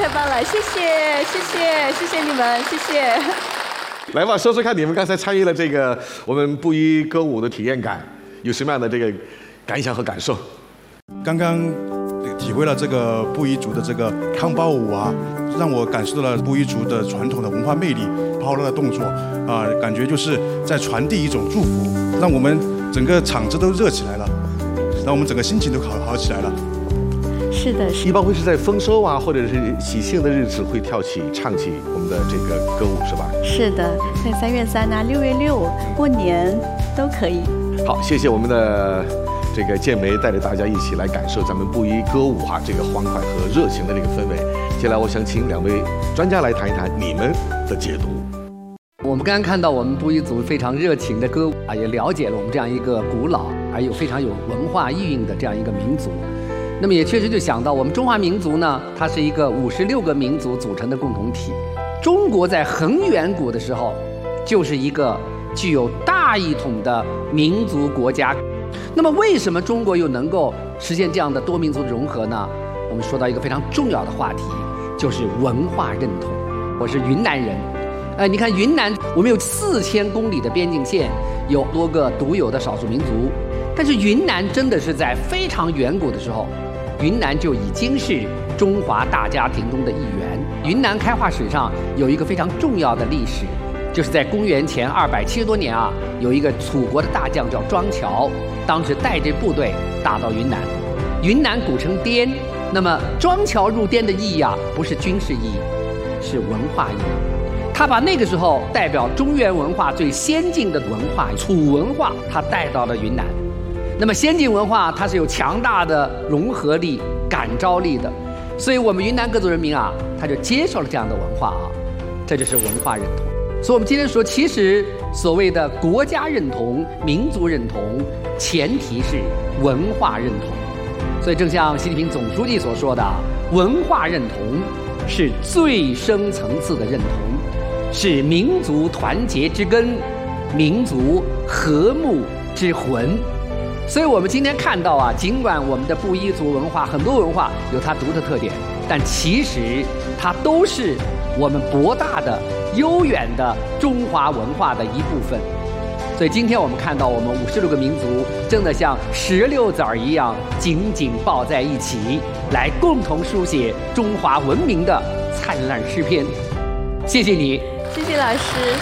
棒了，谢谢谢谢谢谢你们，谢谢。 来吧，说说看你们刚才参与了这个我们布衣歌舞的体验感，有什么样的这个感想和感受？ 刚刚体会了这个布依族的这个康巴舞啊，让我感受到了布依族的传统的文化魅力，抛乐的动作啊，感觉就是在传递一种祝福，让我们整个场子都热起来了，让我们整个心情都好起来了。 是的， 一般会是在丰收啊，或者是喜庆的日子会唱起我们的这个歌舞，是吧？ 是的，在3月3啊、6月6过年都可以。 好，谢谢我们的这个建梅带着大家一起来感受咱们布衣歌舞这个欢快和热情的这个氛围。接下来我想请2位专家来谈一谈你们的解读。 我们刚刚看到我们布依族非常热情的歌舞也了解了我们这样一个古老而又非常有文化意蕴的这样一个民族。那么也确实就想到我们中华民族呢，它是一个56个民族组成的共同体。中国在很远古的时候就是一个具有大一统的民族国家。那么为什么中国又能够实现这样的多民族的融合呢？我们说到一个非常重要的话题，就是文化认同。我是云南人，你看云南我们有4000公里的边境线，有多个独有的少数民族，但是云南真的是在非常远古的时候，云南就已经是中华大家庭中的一员。云南开化史上有一个非常重要的历史，就是在公元前270多年有一个楚国的大将叫庄乔，当时带着部队打到云南，云南古称滇。那么庄乔入滇的意义不是军事意义，是文化意义。他把那个时候代表中原文化最先进的文化楚文化，他带到了云南。那么先进文化它是有强大的融合力、感召力的，所以我们云南各族人民他就接受了这样的文化这就是文化认同。所以我们今天说，其实所谓的国家认同、民族认同，前提是文化认同。所以正像习近平总书记所说的，文化认同是最深层次的认同，是民族团结之根，民族和睦之魂。所以我们今天看到尽管我们的布依族文化很多文化有它独特特点，但其实它都是我们博大的悠远的中华文化的一部分。所以今天我们看到我们56个民族真的像16籽一样紧紧抱在一起，来共同书写中华文明的灿烂诗篇。谢谢你， 谢谢老师。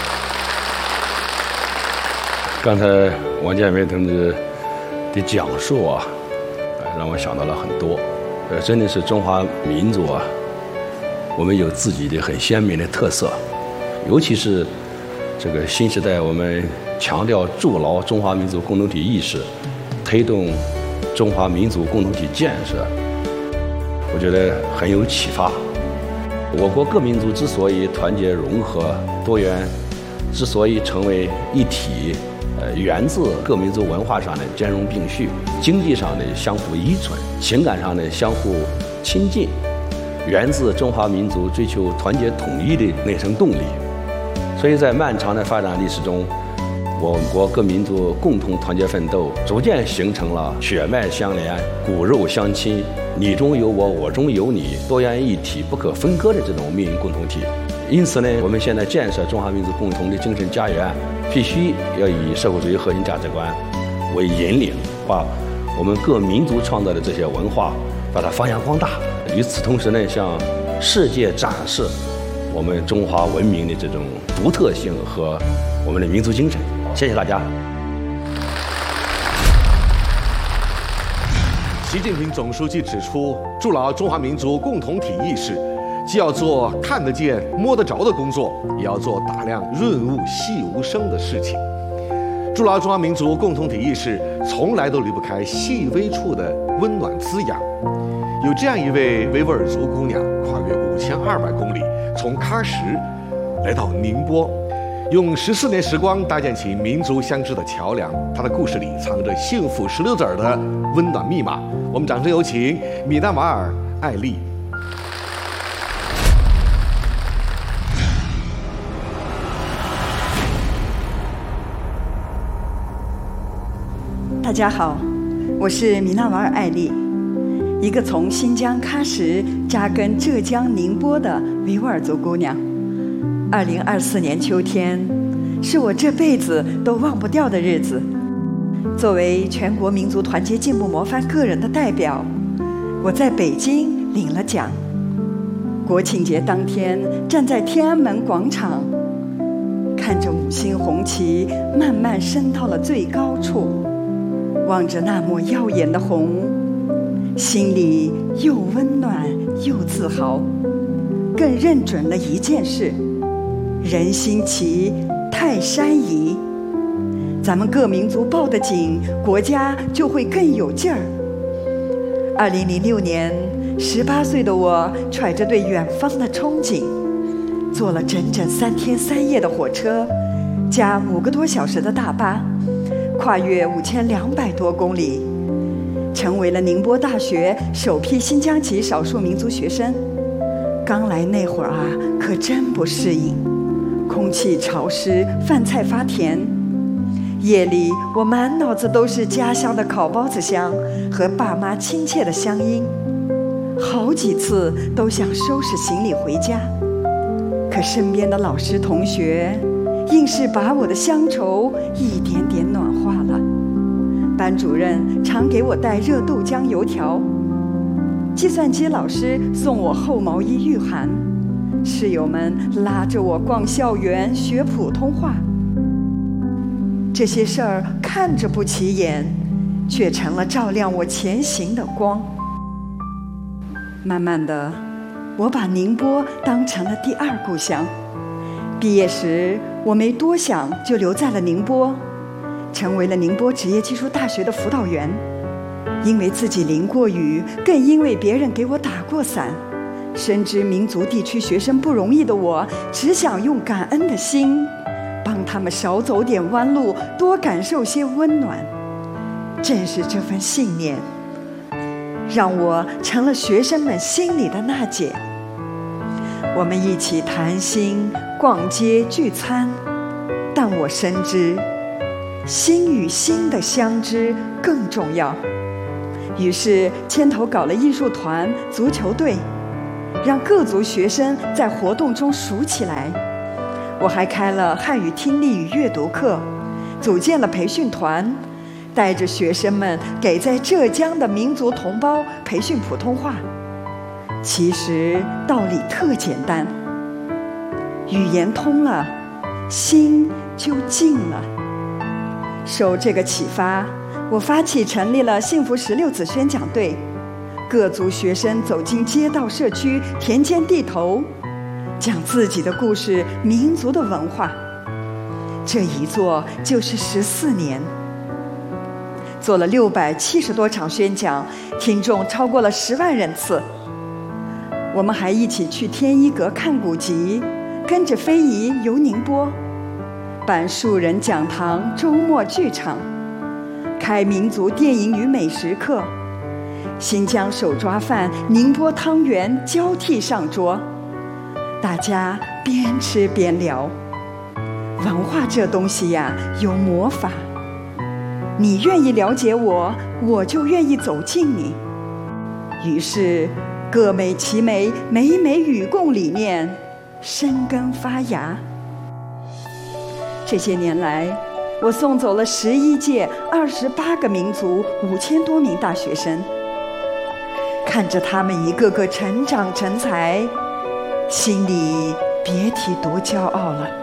刚才王建梅同志的讲述让我想到了很多。真的是中华民族我们有自己的很鲜明的特色，尤其是这个新时代，我们强调筑牢中华民族共同体意识，推动中华民族共同体建设，我觉得很有启发。我国各民族之所以团结融合多元，之所以成为一体，源自各民族文化上的兼容并蓄，经济上的相互依存，情感上的相互亲近，源自中华民族追求团结统一的内生动力。所以在漫长的发展历史中，我国各民族共同团结奋斗，逐渐形成了血脉相连、骨肉相亲、你中有我，我中有你、多元一体、不可分割的这种命运共同体。因此呢，我们现在建设中华民族共同的精神家园，必须要以社会主义核心价值观为引领，把我们各民族创造的这些文化把它发扬光大。与此同时呢，向世界展示我们中华文明的这种独特性和我们的民族精神。谢谢大家。 习近平总书记指出，筑牢中华民族共同体意识，既要做看得见、摸得着的工作，也要做大量润物细无声的事情。筑牢中华民族共同体意识，从来都离不开细微处的温暖滋养。有这样一位维吾尔族姑娘，跨越5200公里，从喀什来到宁波，用14年时光搭建起民族相知的桥梁。她的故事里藏着幸福16籽的温暖密码。我们掌声有请米纳瓦尔·艾丽。 大家好，我是米纳瓦尔·艾丽。 一个从新疆喀什扎根浙江宁波的维吾尔族姑娘。2024年秋天，是我这辈子都忘不掉的日子。作为全国民族团结进步模范个人的代表，我在北京领了奖。国庆节当天，站在天安门广场，看着5星红旗慢慢升到了最高处，望着那抹耀眼的红，心里又温暖又自豪，更认准了一件事：人心齐，泰山移。咱们各民族抱得紧，国家就会更有劲儿。2006年，18岁的我揣着对远方的憧憬，坐了整整3天3夜的火车，加5个多小时的大巴，跨越5200多公里，成为了宁波大学首批新疆籍少数民族学生。刚来那会儿啊，可真不适应，空气潮湿，饭菜发甜。夜里，我满脑子都是家乡的烤包子香和爸妈亲切的乡音，好几次都想收拾行李回家，可身边的老师同学硬是把我的乡愁一点点暖化了。班主任常给我带热豆浆油条，计算机老师送我厚毛衣御寒，室友们拉着我逛校园学普通话。这些事儿看着不起眼，却成了照亮我前行的光。慢慢的，我把宁波当成了第2故乡。毕业时，我没多想就留在了宁波，成为了宁波职业技术大学的辅导员。因为自己淋过雨，更因为别人给我打过伞，深知民族地区学生不容易的我，只想用感恩的心帮他们少走点弯路，多感受些温暖。正是这份信念，让我成了学生们心里的娜姐。我们一起谈心、逛街、聚餐，但我深知，心与心的相知更重要。于是牵头搞了艺术团、足球队，让各族学生在活动中熟起来。我还开了汉语听力与阅读课，组建了培训团，带着学生们给在浙江的民族同胞培训普通话。其实道理特简单，语言通了，心就静了。受这个启发，我发起成立了幸福16子宣讲队，各族学生走进街道、社区、田间地头，讲自己的故事、民族的文化。这一做就是14年，做了670多场宣讲，听众超过了10万人次。我们还一起去天一阁看古籍，跟着非遗游宁波，办树人讲堂、周末剧场，开民族电影与美食课，新疆手抓饭、宁波汤圆交替上桌，大家边吃边聊。文化这东西呀，有魔法，你愿意了解我，我就愿意走近你。于是各美其美，美美与共理念生根发芽。这些年来，我送走了11届28个民族5000多名大学生，看着他们一个个成长成才，心里别提多骄傲了。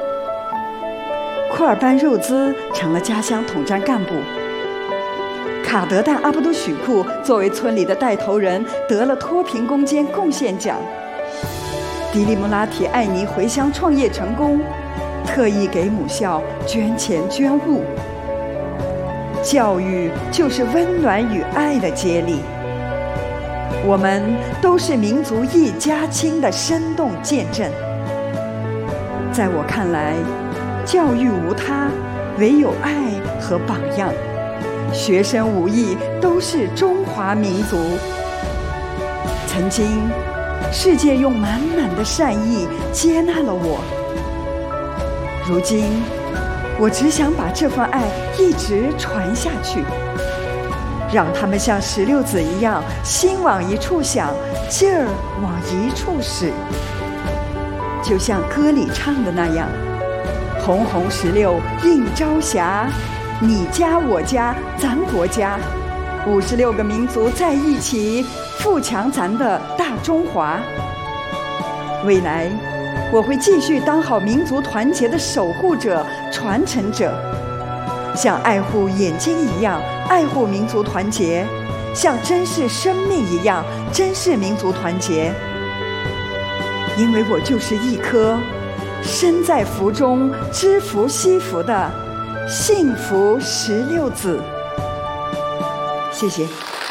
库尔班肉孜成了家乡统战干部，卡德旦阿布都许库作为村里的带头人得了脱贫攻坚贡献奖。迪利穆拉提艾尼回乡创业成功，特意给母校捐钱捐物。教育就是温暖与爱的接力，我们都是民族一家亲的生动见证。在我看来，教育无他，唯有爱和榜样。学生无异，都是中华民族。曾经，世界用满满的善意接纳了我。如今，我只想把这份爱一直传下去， 让他们像16子一样，心往一处想，劲儿往一处使。就像歌里唱的那样，红红16映朝霞，你家我家咱国家，56个民族在一起，富强咱的大中华。未来我会继续当好民族团结的守护者、传承者，像爱护眼睛一样爱护民族团结，像珍视生命一样珍视民族团结。因为我就是一颗身在福中知福惜福的幸福16子。谢谢。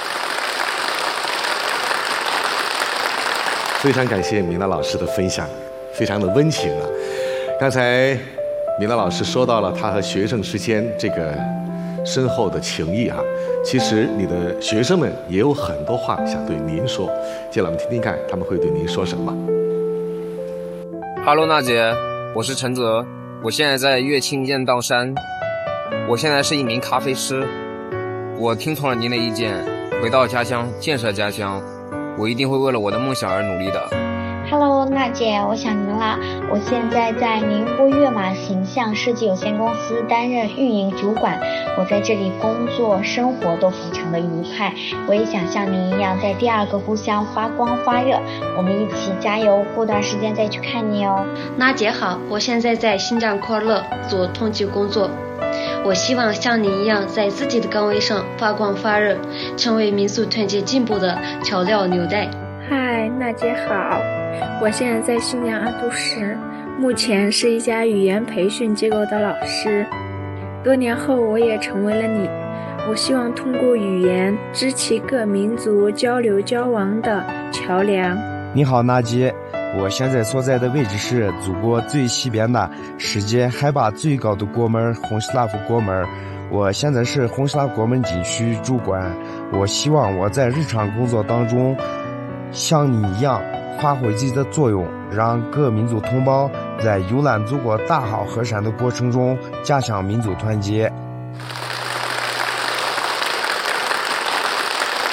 非常感谢明娜老师的分享，非常的温情啊。刚才明娜老师说到了她和学生之间这个深厚的情谊啊，其实你的学生们也有很多话想对您说，接下来我们听听看他们会对您说什么。 Hello， 娜姐，我是陈泽，我现在在乐清雁荡山，我现在是一名咖啡师。我听从了您的意见，回到家乡建设家乡，我一定会为了我的梦想而努力的。 Hello， 娜姐，我想您啦！我现在在宁波跃马形象设计有限公司担任运营主管，我在这里工作生活都非常的愉快。我也想像您一样，在第2个故乡发光发热。我们一起加油，过段时间再去看你哦。 娜姐好，我现在在新疆库尔勒做统计工作。我希望像你一样，在自己的岗位上发光发热，成为民族团结进步的桥梁纽带。 嗨，娜姐好，我现在在新疆阿都市，目前是一家语言培训机构的老师。多年后我也成为了你，我希望通过语言支起各民族交流交往的桥梁。 你好，娜姐，我现在所在的位置是祖国最西边的世界海拔最高的国门红石拉夫国门，我现在是红石拉国门禁区主管。我希望我在日常工作当中像你一样发挥自己的作用，让各民族同胞在游览祖国大好河山的过程中加强民族团结。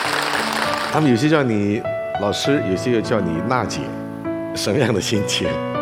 他们有些叫你老师，有些又叫你娜姐，什么样的心情？